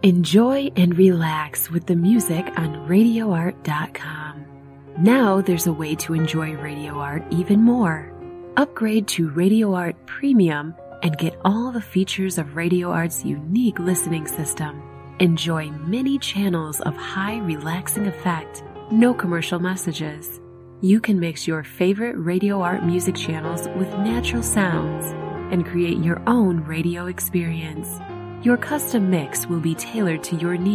Enjoy and relax with the music on RadioArt.com. Now there's a way to enjoy Radio Art even more. Upgrade to Radio Art Premium and get all the features of Radio Art's unique listening system. Enjoy many channels of high relaxing effect, no commercial messages. You can mix your favorite Radio Art music channels with natural sounds and create your own radio experience. Your custom mix will be tailored to your needs.